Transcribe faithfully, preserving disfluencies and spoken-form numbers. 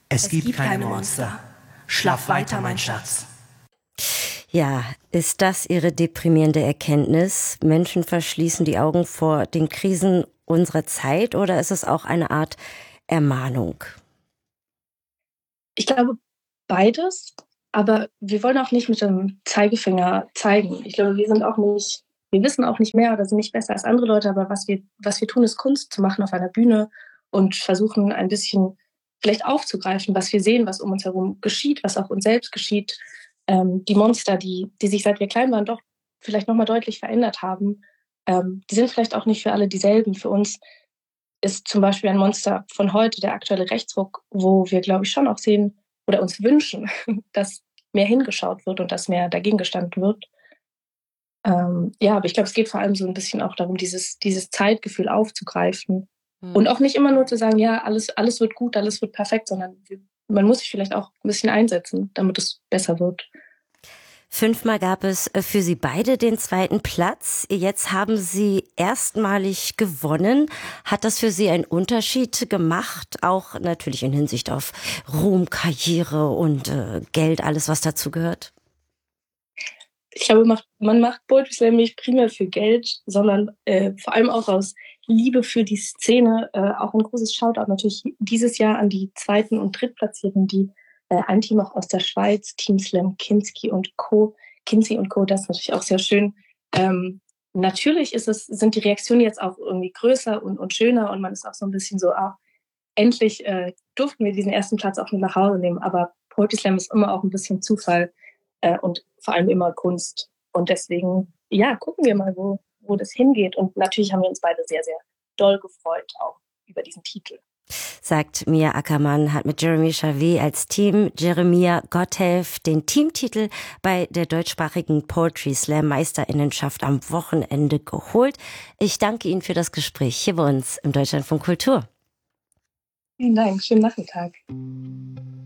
Es gibt keine Monster. Schlaf weiter, mein Schatz. Ja, ist das Ihre deprimierende Erkenntnis? Menschen verschließen die Augen vor den Krisen unserer Zeit, oder ist es auch eine Art Ermahnung? Ich glaube, beides, aber wir wollen auch nicht mit dem Zeigefinger zeigen. Ich glaube, wir sind auch nicht, wir wissen auch nicht mehr oder sind nicht besser als andere Leute, aber was wir, was wir tun, ist Kunst zu machen auf einer Bühne und versuchen ein bisschen vielleicht aufzugreifen, was wir sehen, was um uns herum geschieht, was auch uns selbst geschieht. Ähm, die Monster, die, die sich seit wir klein waren doch vielleicht nochmal deutlich verändert haben, ähm, die sind vielleicht auch nicht für alle dieselben. Für uns ist zum Beispiel ein Monster von heute der aktuelle Rechtsruck, wo wir, glaube ich, schon auch sehen oder uns wünschen, dass mehr hingeschaut wird und dass mehr dagegen gestanden wird. Ähm, ja, aber ich glaube, es geht vor allem so ein bisschen auch darum, dieses, dieses Zeitgefühl aufzugreifen Hm. und auch nicht immer nur zu sagen, ja, alles, alles wird gut, alles wird perfekt, sondern man muss sich vielleicht auch ein bisschen einsetzen, damit es besser wird. Fünfmal gab es für Sie beide den zweiten Platz. Jetzt haben Sie erstmalig gewonnen. Hat das für Sie einen Unterschied gemacht? Auch natürlich in Hinsicht auf Ruhm, Karriere und äh, Geld, alles was dazu gehört? Ich glaube, man macht, man macht Poetry Slam nicht primär für Geld, sondern äh, vor allem auch aus Liebe für die Szene. Äh, auch ein großes Shoutout natürlich dieses Jahr an die Zweiten- und Drittplatzierten, die äh, ein Team auch aus der Schweiz, Team Slam Kinski und Co. Kinsey und Co. Das ist natürlich auch sehr schön. Ähm, natürlich ist es, sind die Reaktionen jetzt auch irgendwie größer und, und schöner und man ist auch so ein bisschen so, ah, endlich äh, durften wir diesen ersten Platz auch mit nach Hause nehmen. Aber Poetry Slam ist immer auch ein bisschen Zufall äh, und vor allem immer Kunst. Und deswegen, ja, gucken wir mal, wo, wo das hingeht. Und natürlich haben wir uns beide sehr, sehr doll gefreut, auch über diesen Titel. Sagt Mia Ackermann, hat mit Jeremy Charvet als Team Jeremia Gotthelf den Teamtitel bei der deutschsprachigen Poetry Slam Meisterinnenschaft am Wochenende geholt. Ich danke Ihnen für das Gespräch hier bei uns im Deutschlandfunk Kultur. Vielen Dank, schönen Nachmittag.